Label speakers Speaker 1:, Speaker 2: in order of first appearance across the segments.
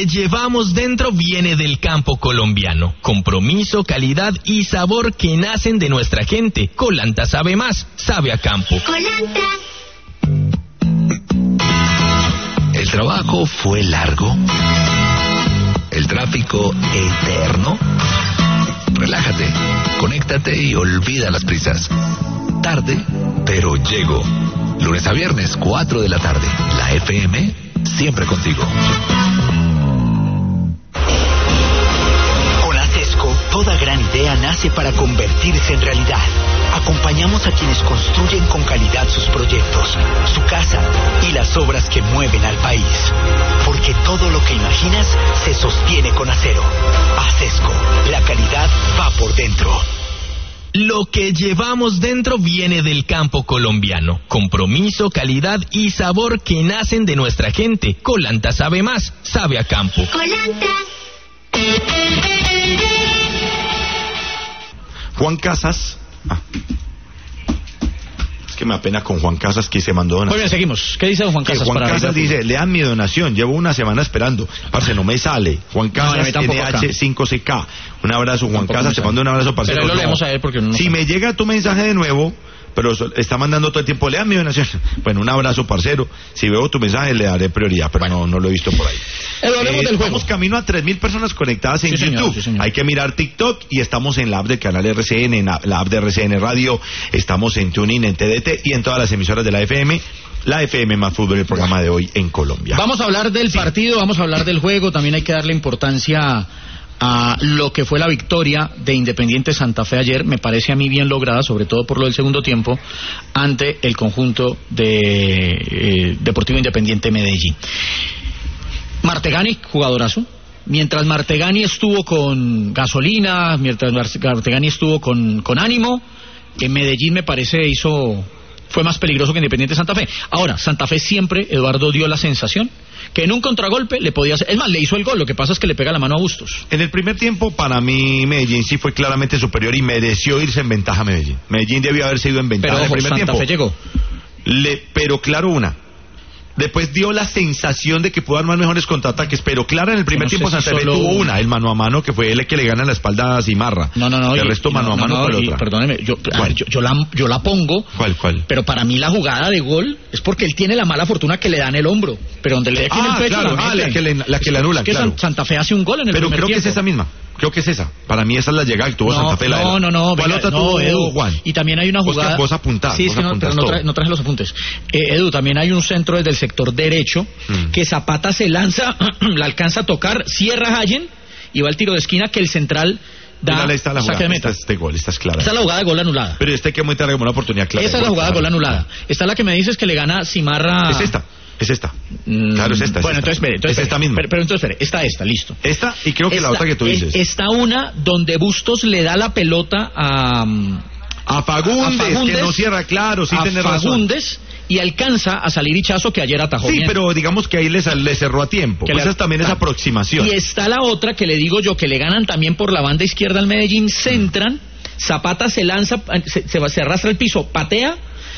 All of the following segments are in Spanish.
Speaker 1: Llevamos dentro viene del campo colombiano. Compromiso, calidad y sabor que nacen de nuestra gente. Colanta sabe más, sabe a campo.
Speaker 2: Colanta.
Speaker 3: ¿El trabajo fue largo? ¿El tráfico eterno? Relájate, conéctate y olvida las prisas. Tarde, pero llego. Lunes a viernes, 4 de la tarde. La FM, siempre contigo.
Speaker 4: Con Acesco, toda gran idea nace para convertirse en realidad. Acompañamos a quienes construyen con calidad sus proyectos, su casa y las obras que mueven al país. Porque todo lo que imaginas se sostiene con acero. Acesco, la calidad va por dentro.
Speaker 1: Lo que llevamos dentro viene del campo colombiano. Compromiso, calidad y sabor que nacen de nuestra gente. Colanta sabe más, sabe a campo.
Speaker 2: Colanta.
Speaker 5: Juan Casas. Es que me da pena con Juan Casas que se mandó donación.
Speaker 6: Muy bien, seguimos. ¿Qué dice don Juan Casas?
Speaker 5: Juan Casas dice, lean mi donación, llevo una semana esperando. Parce, no me sale. Juan Casas, NH5CK. Un abrazo, Juan Casas, te mando un abrazo, parce.
Speaker 6: Pero lo leemos a él porque no.
Speaker 5: Si me llega tu mensaje de nuevo, pero está mandando todo el tiempo, lean mi donación. Bueno, un abrazo, parcero. Si veo tu mensaje, le daré prioridad, pero no lo he visto por ahí.
Speaker 6: Hablemos del juego.
Speaker 5: Estamos camino a 3.000 personas conectadas en YouTube.
Speaker 6: Sí, señor.
Speaker 5: Hay que mirar TikTok y estamos en la app del canal RCN, en la app de RCN Radio. Estamos en TuneIn, en TDT y en todas las emisoras de la FM. La FM más fútbol, el programa de hoy en Colombia.
Speaker 6: Vamos a hablar del partido, vamos a hablar del juego. También hay que darle importancia a lo que fue la victoria de Independiente Santa Fe ayer. Me parece a mí bien lograda, sobre todo por lo del segundo tiempo, ante el conjunto de Deportivo Independiente Medellín. Martegani, jugadorazo. Mientras Martegani estuvo con gasolina, mientras Martegani estuvo con ánimo, en Medellín me parece fue más peligroso que Independiente Santa Fe. Ahora, Santa Fe siempre, Eduardo, dio la sensación que en un contragolpe le podía hacer. Es más, le hizo el gol, lo que pasa es que le pega la mano a Bustos.
Speaker 5: En el primer tiempo, para mí, Medellín sí fue claramente superior y mereció irse en ventaja Medellín. Medellín debió haberse ido en ventaja en el primer tiempo.
Speaker 6: Santa Fe llegó.
Speaker 5: Pero claro, después dio la sensación de que pudo armar mejores contraataques, pero claro, en el primer tiempo Santa Fe tuvo una, el mano a mano, que fue el que le gana la espalda a Cimarra.
Speaker 6: No.
Speaker 5: El resto mano a mano con otra.
Speaker 6: Perdóneme, yo la pongo.
Speaker 5: ¿Cuál?
Speaker 6: Pero para mí la jugada de gol es porque él tiene la mala fortuna que le dan el hombro, pero donde le dejen el pecho.
Speaker 5: Claro, la que le anulan,
Speaker 6: es que
Speaker 5: claro.
Speaker 6: Santa Fe hace un gol en el
Speaker 5: pero
Speaker 6: primer tiempo.
Speaker 5: Pero creo que es esa misma. Creo que es esa. Para mí esa es la llegada que tuvo Santa Fe.
Speaker 6: No.
Speaker 5: ¿Cuál otra tuvo
Speaker 6: Edu,
Speaker 5: Juan?
Speaker 6: Y también hay una jugada.
Speaker 5: Vos apuntás.
Speaker 6: Sí, no traje los apuntes. Edu, también hay un centro desde el sector derecho que Zapata se lanza, la alcanza a tocar, cierra Hayen y va al tiro de esquina que el central da saque de meta.
Speaker 5: Esta es clara.
Speaker 6: Esta es la jugada de gol anulada.
Speaker 5: Pero que muy tarde como una oportunidad clara.
Speaker 6: Esa es la jugada de gol anulada. Esta es la que me dices que le gana Cimarra.
Speaker 5: Es esta. Claro, es esta.
Speaker 6: Bueno, entonces
Speaker 5: es esta misma.
Speaker 6: Pero entonces, está, listo.
Speaker 5: Esta y creo que la otra que tú dices.
Speaker 6: Está una donde Bustos le da la pelota a
Speaker 5: Fagundes, que no cierra, claro, sí tiene razón.
Speaker 6: Fagundes y alcanza a salir Ichazo, que ayer atajó bien.
Speaker 5: Pero digamos que ahí le cerró a tiempo. Esa también es aproximación.
Speaker 6: Y está la otra que le digo yo, que le ganan también por la banda izquierda al Medellín, centran, Zapata se lanza, se arrastra al piso, patea,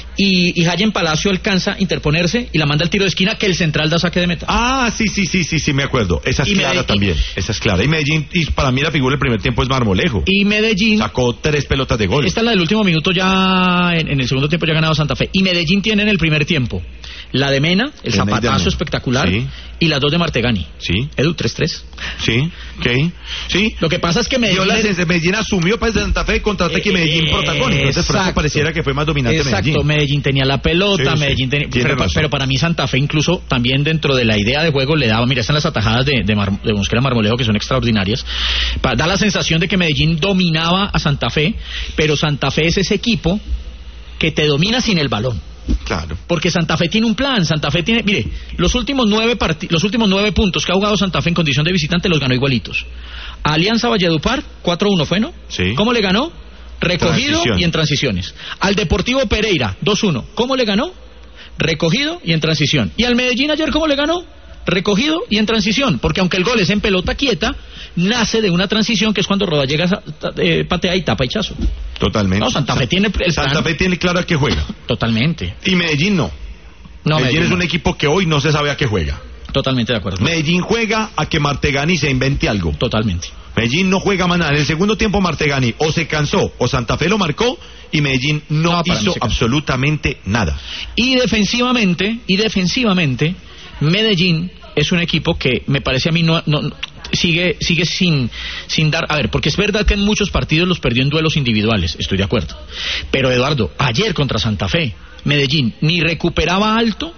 Speaker 6: y Hayen Palacio alcanza a interponerse y la manda al tiro de esquina que el central da saque de meta.
Speaker 5: Sí, me acuerdo. Esa es clara también. Esa es clara. Y Medellín, y para mí la figura del primer tiempo es Marmolejo.
Speaker 6: Y Medellín
Speaker 5: sacó 3 pelotas de gol.
Speaker 6: Esta es la del último minuto, ya en el segundo tiempo ya ha ganado Santa Fe. Y Medellín tiene en el primer tiempo la de Mena, el zapatazo espectacular, y las 2 de Martegani.
Speaker 5: Sí.
Speaker 6: Edu, 3-3.
Speaker 5: Sí.
Speaker 6: Lo que pasa es que
Speaker 5: Medellín asumió para Santa Fe contraataque y Medellín protagónico. Entonces por eso pareciera que fue más dominante
Speaker 6: Medellín. Medellín tenía la pelota, Medellín tenía, pero para mí Santa Fe incluso también dentro de la idea de juego le daba, mira, están las atajadas de Mosquera Marmolejo que son extraordinarias. Da la sensación de que Medellín dominaba a Santa Fe, pero Santa Fe es ese equipo que te domina sin el balón.
Speaker 5: Claro.
Speaker 6: Porque Santa Fe tiene un plan, Santa Fe tiene, mire, los últimos 9 puntos que ha jugado Santa Fe en condición de visitante los ganó igualitos. A Alianza Valledupar 4-1 fue, ¿no?
Speaker 5: Sí.
Speaker 6: ¿Cómo le ganó? Recogido y en transiciones. Al Deportivo Pereira 2-1. ¿Cómo le ganó? Recogido y en transición. Y al Medellín ayer, ¿cómo le ganó? Recogido y en transición, porque aunque el gol es en pelota quieta, nace de una transición que es cuando Rodallega patea y tapa Ichazo.
Speaker 5: Totalmente.
Speaker 6: No, Santa Fe tiene
Speaker 5: claro a qué juega.
Speaker 6: Totalmente.
Speaker 5: Y Medellín no. Medellín es un equipo que hoy no se sabe a qué juega.
Speaker 6: Totalmente de acuerdo.
Speaker 5: Medellín juega a que Martegani se invente algo.
Speaker 6: Totalmente.
Speaker 5: Medellín no juega más nada. En el segundo tiempo Martegani o se cansó o Santa Fe lo marcó y Medellín no hizo absolutamente nada.
Speaker 6: Y defensivamente, Medellín es un equipo que me parece a mí no sigue sin dar, a ver, porque es verdad que en muchos partidos los perdió en duelos individuales, estoy de acuerdo. Pero Eduardo, ayer contra Santa Fe, Medellín ni recuperaba alto,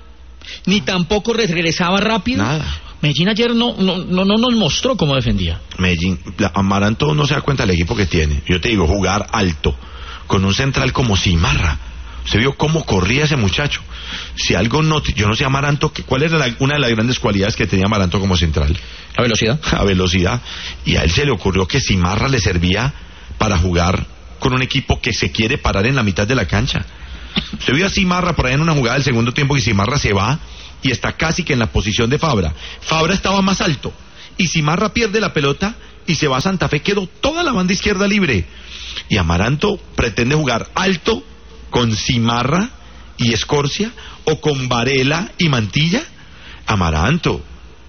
Speaker 6: ni tampoco regresaba rápido.
Speaker 5: Nada.
Speaker 6: Medellín ayer no nos mostró cómo defendía.
Speaker 5: Medellín, Amaranto no se da cuenta del equipo que tiene. Yo te digo, jugar alto, con un central como Cimarra. ¿Usted vio cómo corría ese muchacho? Si algo yo no sé Amaranto, ¿cuál era una de las grandes cualidades que tenía Amaranto como central?
Speaker 6: La velocidad.
Speaker 5: La velocidad. Y a él se le ocurrió que Cimarra le servía para jugar con un equipo que se quiere parar en la mitad de la cancha. Usted vio a Cimarra por ahí en una jugada del segundo tiempo y Cimarra se va y está casi que en la posición de Fabra. Fabra estaba más alto y Cimarra pierde la pelota y se va a Santa Fe, quedó toda la banda izquierda libre. Y Amaranto pretende jugar alto con Cimarra y Escorcia o con Varela y Mantilla. Amaranto,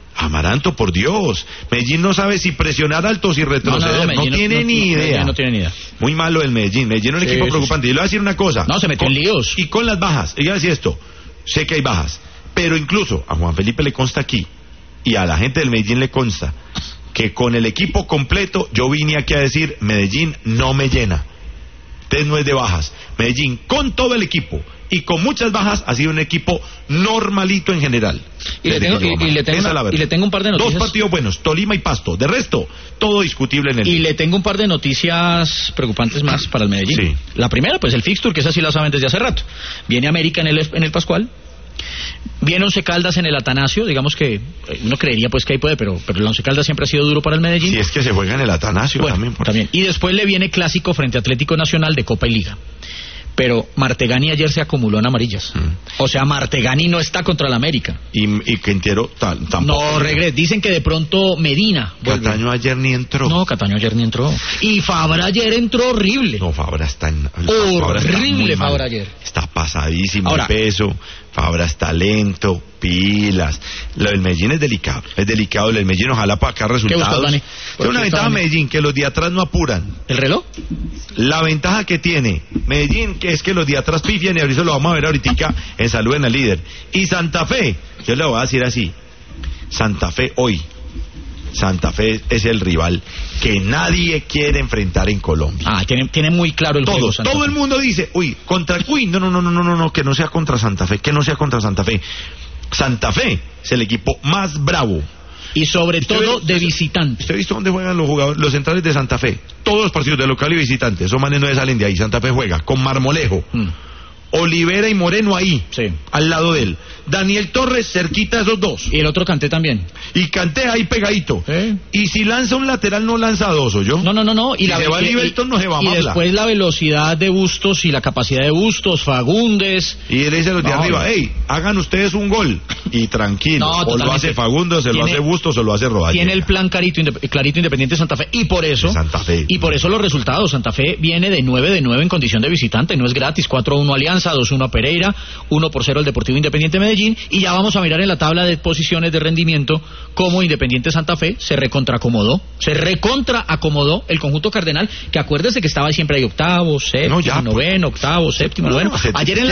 Speaker 5: por Dios. Medellín no sabe si presionar alto o si retroceder. No tiene ni idea. Muy malo el Medellín. Medellín es un equipo preocupante. Y le voy a decir una cosa.
Speaker 6: No, se metió en líos.
Speaker 5: Y con las bajas. Y voy a decir esto. Sé que hay bajas. Pero incluso a Juan Felipe le consta aquí y a la gente del Medellín le consta que con el equipo completo yo vine aquí a decir Medellín no me llena. Entonces no es de bajas. Medellín con todo el equipo y con muchas bajas ha sido un equipo normalito en general.
Speaker 6: Y le tengo un par de noticias.
Speaker 5: 2 partidos buenos, Tolima y Pasto. De resto, todo discutible en el...
Speaker 6: Y le tengo un par de noticias preocupantes más para el Medellín.
Speaker 5: Sí.
Speaker 6: La primera, pues el fixture, que esa sí la saben desde hace rato. Viene América en el Pascual. Viene Once Caldas en el Atanasio, digamos que uno creería pues que ahí puede, pero el Once Caldas siempre ha sido duro para el Medellín.
Speaker 5: Si es que se juega en el Atanasio, bueno,
Speaker 6: también. Y después le viene clásico frente a Atlético Nacional de Copa y Liga. Pero Martegani ayer se acumuló en amarillas. O sea, Martegani no está contra el América.
Speaker 5: Y Quintero tampoco.
Speaker 6: No, Dicen que de pronto Medina vuelve.
Speaker 5: Cataño ayer ni entró.
Speaker 6: No, Cataño ayer ni entró. Y Fabra ayer entró horrible.
Speaker 5: No, Fabra está
Speaker 6: horrible. Fabra ayer.
Speaker 5: Está pasadísimo
Speaker 6: ahora,
Speaker 5: el peso. Fabra está lento, pilas. Lo del Medellín es delicado. Lo del Medellín ojalá para acá resultados. Es una ventaja de Medellín, que los de atrás no apuran.
Speaker 6: ¿El reloj?
Speaker 5: La ventaja que tiene Medellín, que es que los de atrás pifian, y eso lo vamos a ver ahorita en Saluden al Líder. Y Santa Fe, yo le voy a decir así, Santa Fe es el rival que nadie quiere enfrentar en Colombia.
Speaker 6: Tiene muy claro el juego.
Speaker 5: Todo el mundo dice, no, que no sea contra Santa Fe, Santa Fe es el equipo más bravo.
Speaker 6: Y sobre todo de visitante.
Speaker 5: ¿Usted ha visto dónde juegan los jugadores, los centrales de Santa Fe? Todos los partidos de local y visitante. Esos manes no salen de ahí. Santa Fe juega con Marmolejo, Olivera y Moreno ahí, al lado de él. Daniel Torres cerquita de esos dos.
Speaker 6: Y el otro Kanté también.
Speaker 5: Y Kanté ahí pegadito. Y si lanza un lateral, no lanza dos, ¿o yo?
Speaker 6: No.
Speaker 5: Y si se va Liberton, no se va más.
Speaker 6: Y después la velocidad de Bustos y la capacidad de Bustos, Fagundes.
Speaker 5: Y él dice a los de arriba, hagan ustedes un gol. Y tranquilo, o lo hace Fagundes, lo hace Bustos, o lo hace Rodallega.
Speaker 6: Tiene el plan clarito Independiente Santa Fe. Y por eso los resultados. Santa Fe viene de 9 en condición de visitante. No es gratis. 4-1 Alianza, 2-1 a Pereira, 1-0 el Deportivo Independiente Medellín. Y ya vamos a mirar en la tabla de posiciones de rendimiento cómo Independiente Santa Fe se recontraacomodó el conjunto cardenal, que acuérdese que estaba siempre ahí octavo, séptimo, noveno, octavo, séptimo, noveno. Ayer en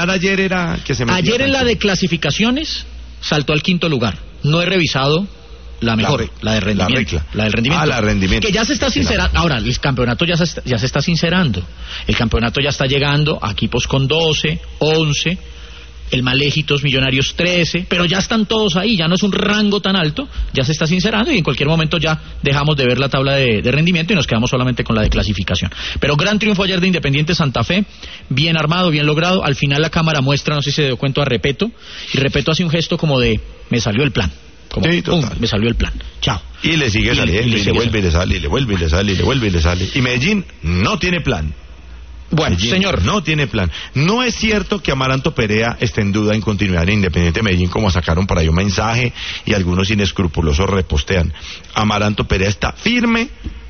Speaker 6: la de clasificaciones saltó al quinto lugar. No he revisado la mejor, la de rendimiento. La del rendimiento.
Speaker 5: La rendimiento.
Speaker 6: Que ya se está sincerando. Ahora, el campeonato ya se está sincerando. El campeonato ya está llegando a equipos con 12, 11, el Maléjitos, Millonarios 13, pero ya están todos ahí, ya no es un rango tan alto, ya se está sincerando y en cualquier momento ya dejamos de ver la tabla de rendimiento y nos quedamos solamente con la de clasificación. Pero gran triunfo ayer de Independiente Santa Fe, bien armado, bien logrado. Al final la cámara muestra, no sé si se dio cuenta, a Repeto, y Repeto hace un gesto como de, me salió el plan. Me salió el plan. Chao.
Speaker 5: Y le sigue saliendo, y le vuelve y le sale, y le vuelve y le sale, y le vuelve y le sale. Y Medellín no tiene plan.
Speaker 6: Bueno, Medellín, señor,
Speaker 5: no tiene plan. No es cierto que Amaranto Perea esté en duda en continuidad en Independiente Medellín, como sacaron por ahí un mensaje y algunos inescrupulosos repostean. Amaranto Perea está firme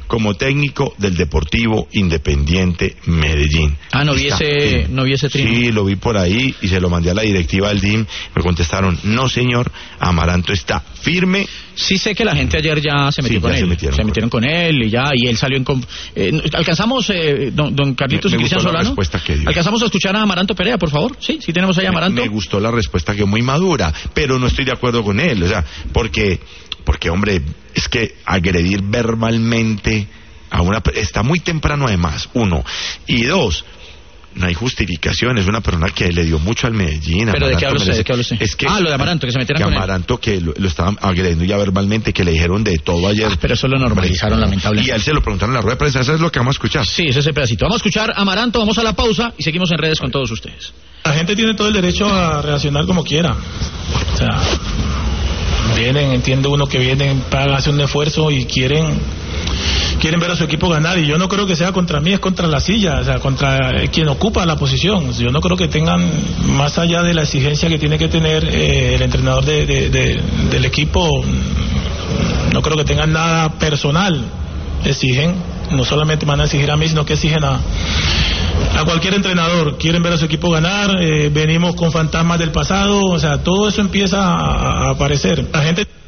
Speaker 5: como técnico del Deportivo Independiente Medellín.
Speaker 6: No vi ese trino.
Speaker 5: Sí, lo vi por ahí y se lo mandé a la directiva del DIM. Me contestaron, no señor, Amaranto está firme.
Speaker 6: Sí sé que la gente ayer ya se metió con él. Se metieron con él y él salió en... ¿Alcanzamos, don Carlitos y Cristian Solano? ¿Alcanzamos a escuchar a Amaranto Perea, por favor? Sí, tenemos ahí a Amaranto.
Speaker 5: Me gustó la respuesta, que muy madura, pero no estoy de acuerdo con él, o sea, porque hombre, es que agredir verbalmente a una... Está muy temprano además, uno. Y dos, no hay justificación, es una persona que le dio mucho al Medellín.
Speaker 6: ¿Pero de qué habla usted?
Speaker 5: Es que,
Speaker 6: lo de Amaranto, que se metieran con él.
Speaker 5: Amaranto, que lo estaban agrediendo ya verbalmente, que le dijeron de todo ayer.
Speaker 6: Pero eso lo normalizaron, lamentablemente.
Speaker 5: Y a él se lo preguntaron en la rueda de prensa, eso es lo que vamos a escuchar.
Speaker 6: Sí, ese es el pedacito. Vamos a escuchar a Amaranto, vamos a la pausa y seguimos en redes con todos ustedes.
Speaker 2: La gente tiene todo el derecho a reaccionar como quiera. O sea, entiende uno que vienen, pagan, hacen un esfuerzo y quieren ver a su equipo ganar, y yo no creo que sea contra mí, es contra la silla, o sea, contra quien ocupa la posición. Yo no creo que tengan, más allá de la exigencia que tiene que tener el entrenador del equipo, no creo que tengan nada personal. Exigen, no solamente van a exigir a mí, sino que exigen a cualquier entrenador. Quieren ver a su equipo ganar, venimos con fantasmas del pasado, o sea, todo eso empieza a aparecer. La gente